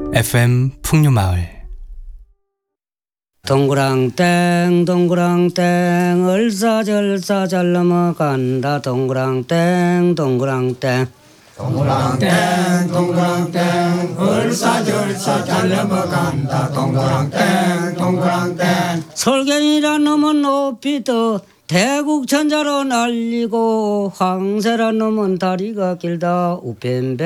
FM 풍류마을. 동그랑땡 동그랑땡 얼싸절싸 잘 넘어간다. 동그랑땡 동그랑땡 동그랑땡 동그랑땡 얼싸절싸 잘 넘어간다. 동그랑땡 동그랑땡 설경이란 놈은 높이 떠 대국천자로 날리고 황새란 놈은 다리가 길다. 우편배